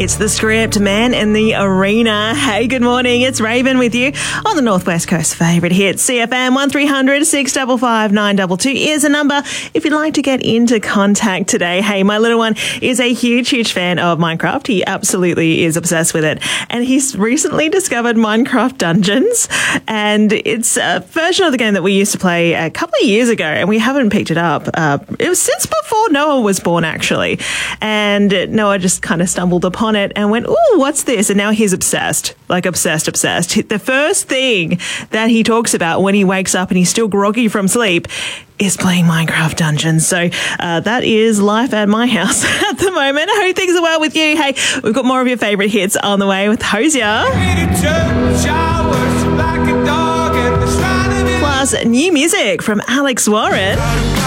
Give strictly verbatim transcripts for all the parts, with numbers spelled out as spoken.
It's The Script, Man in the Arena. Hey, good morning. It's Raven with you on the Northwest Coast favourite hit. C F M one three hundred six five five nine two two is a number if you'd like to get into contact today. Hey, my little one is a huge, huge fan of Minecraft. He absolutely is obsessed with it. And he's recently discovered Minecraft Dungeons. And it's a version of the game that we used to play a couple of years ago, and we haven't picked it up. Uh, it was since before Noah was born, actually. And Noah just kind of stumbled upon it and went, ooh, what's this? And now he's obsessed, like obsessed, obsessed. The first thing that he talks about when he wakes up and he's still groggy from sleep is playing Minecraft Dungeons. So uh, that is life at my house at the moment. I hope things are well with you. Hey, we've got more of your favourite hits on the way with Hosier. Plus new music from Alex Warren.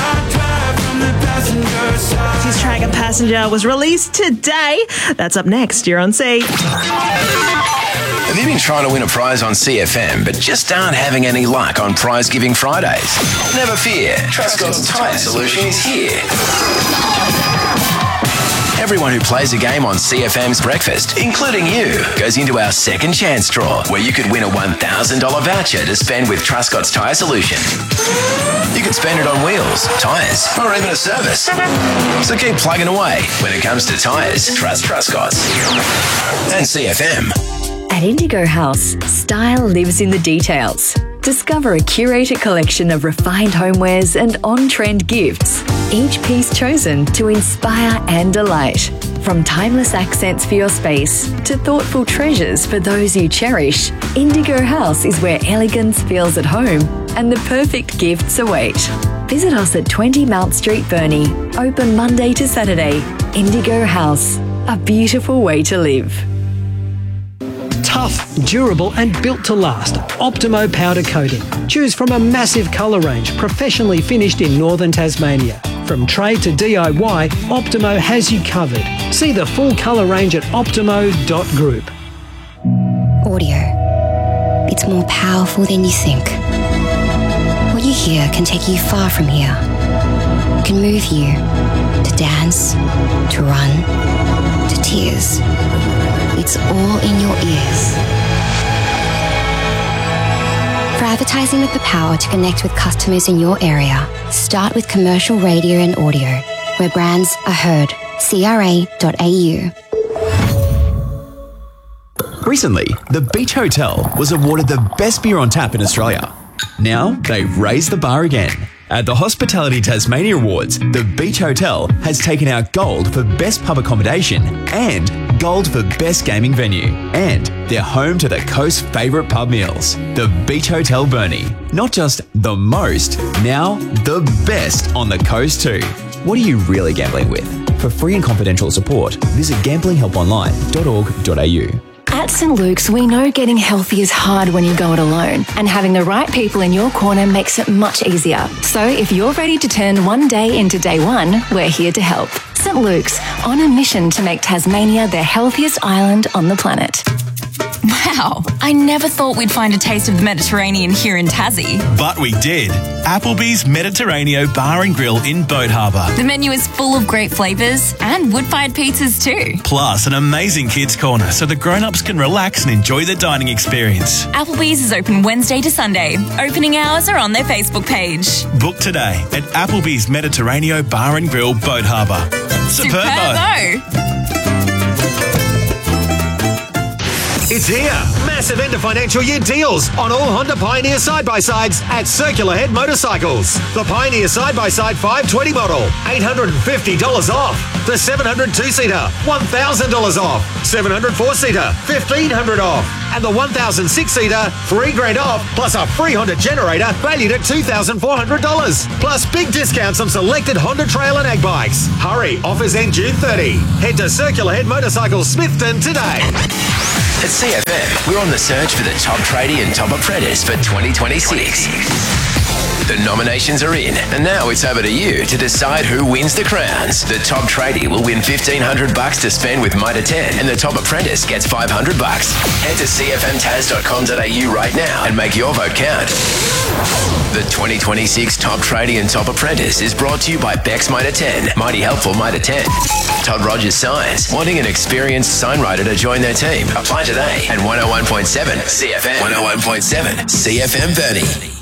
His track A Passenger was released today. That's up next. You're on C. Have you been trying to win a prize on C F M but just aren't having any luck on Prize Giving Fridays? Never fear. Trustcott's Tyre Solution is here. Everyone who plays a game on C F M's Breakfast, including you, goes into our second chance draw where you could win a one thousand dollars voucher to spend with Trustcott's Tyre Solution. You could spend it on wheels, tyres, or even a service. So keep plugging away. When it comes to tyres, trust Trustcott's. And C F M. At Indigo House, style lives in the details. Discover a curated collection of refined homewares and on-trend gifts, each piece chosen to inspire and delight. From timeless accents for your space to thoughtful treasures for those you cherish, Indigo House is where elegance feels at home and the perfect gifts await. Visit us at twenty Mount Street, Burnie. Open Monday to Saturday. Indigo House, a beautiful way to live. Tough, durable and built to last. Optimo powder coating. Choose from a massive colour range professionally finished in northern Tasmania. From trade to D I Y, Optimo has you covered. See the full colour range at optimo dot group. Audio. It's more powerful than you think. What you hear can take you far from here. It can move you to dance, to run, to tears. It's all in your ears. For advertising with the power to connect with customers in your area, start with commercial radio and audio, where brands are heard. C R A dot A U. Recently, the Beach Hotel was awarded the best beer on tap in Australia. Now, they've raised the bar again. At the Hospitality Tasmania Awards, the Beach Hotel has taken out gold for best pub accommodation and gold for best gaming venue. And they're home to the coast's favourite pub meals. The Beach Hotel Burnie. Not just the most, now the best on the coast too. What are you really gambling with? For free and confidential support, visit gambling help online dot org dot A U. At Saint Luke's, we know getting healthy is hard when you go it alone, and having the right people in your corner makes it much easier. So if you're ready to turn one day into day one, we're here to help. Saint Luke's, on a mission to make Tasmania the healthiest island on the planet. Wow, I never thought we'd find a taste of the Mediterranean here in Tassie. But we did. Applebee's Mediterraneo Bar and Grill in Boat Harbour. The menu is full of great flavours and wood-fired pizzas too. Plus an amazing kids' corner so the grown-ups can relax and enjoy the dining experience. Applebee's is open Wednesday to Sunday. Opening hours are on their Facebook page. Book today at Applebee's Mediterraneo Bar and Grill, Boat Harbour. Superbo! It's here. Massive end of financial year deals on all Honda Pioneer side-by-sides at Circular Head Motorcycles. The Pioneer side-by-side five twenty model, eight hundred fifty dollars off. The seven hundred two-seater, one thousand dollars off. seven hundred four-seater, fifteen hundred dollars off. And the one thousand six-seater, three grand off, plus a free Honda generator valued at two thousand four hundred dollars. Plus big discounts on selected Honda Trail and Ag bikes. Hurry, offers end June thirtieth. Head to Circular Head Motorcycles Smithton today. At C F M, we're on the search for the top tradie and top apprentice for twenty twenty-six. The nominations are in, and now it's over to you to decide who wins the crowns. The top tradie will win fifteen hundred bucks to spend with Mitre ten, and the top apprentice gets five hundred bucks. Head to c f m tas dot com dot a u right now and make your vote count. The twenty twenty-six Top Tradie and Top Apprentice is brought to you by Bex Mitre ten, Mighty Helpful Mitre ten. Todd Rogers Signs, wanting an experienced sign writer to join their team. Apply today at one oh one point seven C F M. one oh one point seven C F M thirty.